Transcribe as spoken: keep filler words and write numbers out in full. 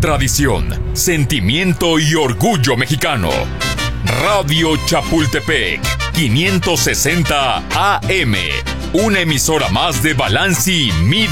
tradición, sentimiento y orgullo mexicano. Radio Chapultepec, quinientos sesenta A M, una emisora más de Balanci Media.